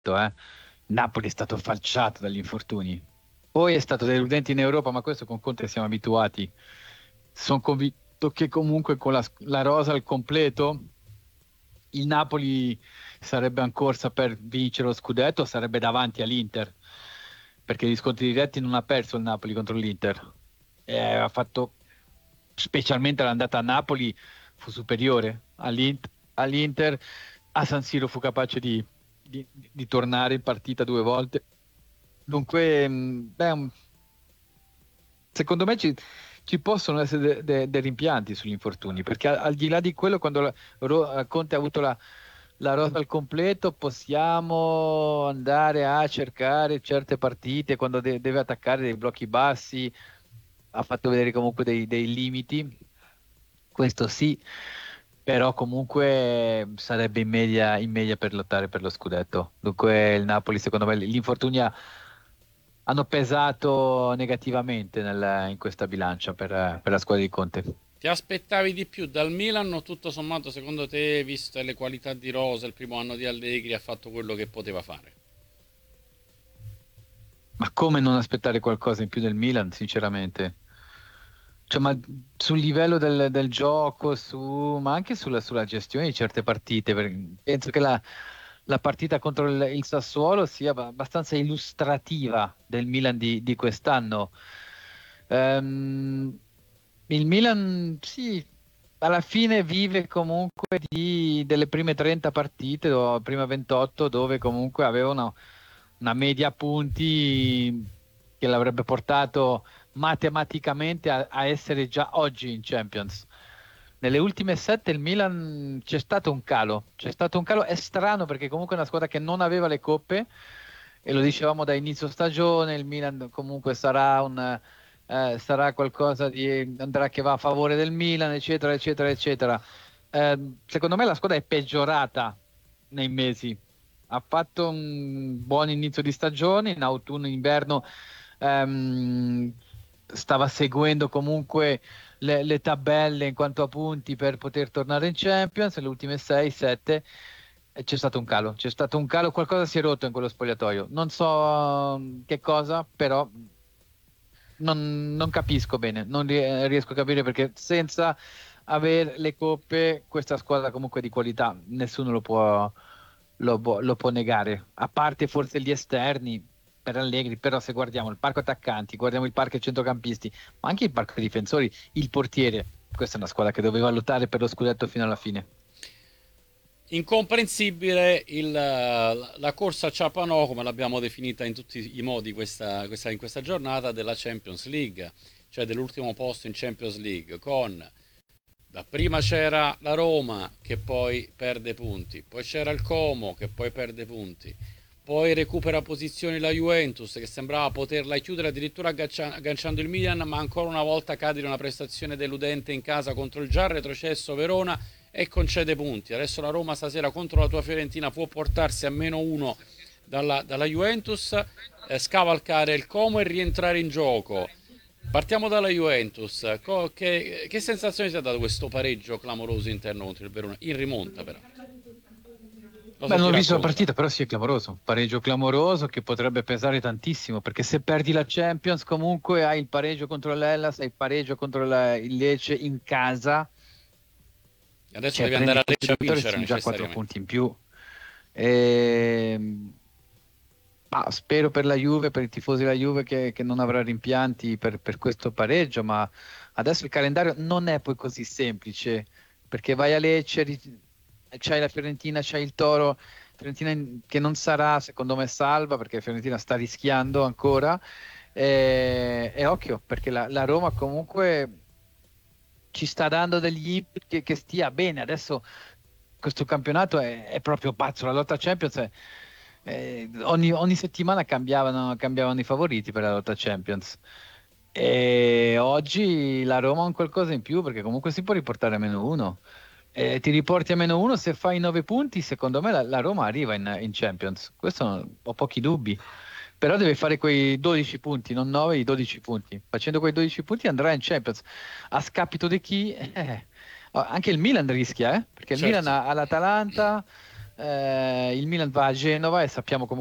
Napoli è stato falciato dagli infortuni. Poi è stato deludente in Europa, ma questo con Conte siamo abituati. Sono convinto che comunque con la rosa al completo il Napoli sarebbe in corsa per vincere lo scudetto, sarebbe davanti all'Inter, perché gli scontri diretti non ha perso il Napoli contro l'Inter. Ha fatto, specialmente l'andata a Napoli, fu superiore all'Inter. A San Siro fu capace di tornare in partita due volte. Dunque, secondo me ci possono essere dei rimpianti sugli infortuni, perché al di là di quello, quando Conte ha avuto la rosa al completo, possiamo andare a cercare certe partite quando deve attaccare dei blocchi bassi, ha fatto vedere comunque dei limiti, questo sì, però comunque sarebbe in media per lottare per lo scudetto. Dunque il Napoli, secondo me, gli infortuni hanno pesato negativamente in questa bilancia per la squadra di Conte. Ti aspettavi di più dal Milan o tutto sommato, secondo te, viste le qualità di Rosa, il primo anno di Allegri, ha fatto quello che poteva fare? Ma come non aspettare qualcosa in più del Milan, sinceramente? Cioè, ma sul livello del gioco, ma anche sulla gestione di certe partite, penso che la partita contro il Sassuolo sia abbastanza illustrativa del Milan di quest'anno. Ehm, il Milan, sì, alla fine vive comunque delle prime 30 partite o prime 28 dove comunque avevano una media punti che l'avrebbe portato matematicamente a essere già oggi in Champions. Nelle ultime sette il Milan c'è stato un calo, è strano perché comunque è una squadra che non aveva le coppe e lo dicevamo da inizio stagione, il Milan comunque sarà qualcosa andrà che va a favore del Milan, eccetera, eccetera, eccetera. Secondo me la squadra è peggiorata nei mesi. Ha fatto un buon inizio di stagione, in autunno e inverno ehm, stava seguendo comunque le tabelle in quanto a punti per poter tornare in Champions, le ultime 6-7 c'è stato un calo, qualcosa si è rotto in quello spogliatoio. Non so che cosa, però non capisco bene, non riesco a capire perché senza avere le coppe, questa squadra comunque di qualità, nessuno lo può negare, a parte forse gli esterni per Allegri, però se guardiamo il parco attaccanti, guardiamo il parco centrocampisti, ma anche il parco difensori, il portiere, questa è una squadra che doveva lottare per lo scudetto fino alla fine. Incomprensibile la corsa a Ciapanò, come l'abbiamo definita in tutti i modi in questa giornata, della Champions League, cioè dell'ultimo posto in Champions League, con dapprima c'era la Roma che poi perde punti, poi c'era il Como che poi perde punti, poi recupera posizioni la Juventus che sembrava poterla chiudere addirittura agganciando il Milan, ma ancora una volta cade in una prestazione deludente in casa contro il già retrocesso Verona e concede punti. Adesso la Roma stasera contro la tua Fiorentina può portarsi a -1 dalla Juventus, scavalcare il Como e rientrare in gioco. Partiamo dalla Juventus. Che sensazione ti ha dato questo pareggio clamoroso interno contro il Verona? In rimonta, però. Beh, Cosa non ti ho visto la racconta? partita, però sì, è clamoroso. Pareggio clamoroso che potrebbe pesare tantissimo, perché se perdi la Champions comunque hai il pareggio contro l'Hellas, hai il pareggio contro il Lecce in casa, Adesso cioè devi andare prendi a queste Lecce a due vittorie vincere sono già quattro necessariamente. punti in più. Ehm, ma spero per la Juve, per i tifosi della Juve che non avrà rimpianti per questo pareggio, ma adesso il calendario non è poi così semplice, perché vai a Lecce, c'hai la Fiorentina, c'hai il Toro, Fiorentina che non sarà secondo me salva, perché Fiorentina sta rischiando ancora, e occhio, perché la Roma comunque ci sta dando degli input che stia bene. Adesso questo campionato è proprio pazzo. La lotta Champions ogni settimana cambiavano i favoriti per la lotta Champions. E oggi la Roma ha un qualcosa in più perché comunque si può riportare a -1. Ti riporti a -1 se fai 9 punti. Secondo me la Roma arriva in Champions. Questo ho pochi dubbi. Però deve fare quei 12 punti, non 9, i 12 punti. Facendo quei 12 punti andrà in Champions. A scapito di chi? Anche il Milan rischia, perché il Milan Certo. ha l'Atalanta, il Milan va a Genova e sappiamo